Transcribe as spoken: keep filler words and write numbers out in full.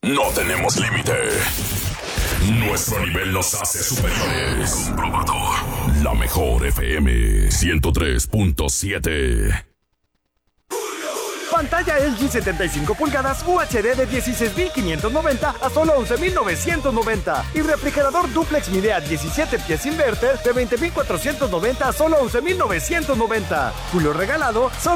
no tenemos límite. Nuestro nivel nos hace superiores. Comprobado. La mejor F M ciento tres punto siete. Pantalla L G setenta y cinco pulgadas U H D de dieciséis mil quinientos noventa a solo once mil novecientos noventa. Y refrigerador duplex Midea diecisiete pies inverter de veinte mil cuatrocientos noventa a solo once mil novecientos noventa. Julio regalado, solo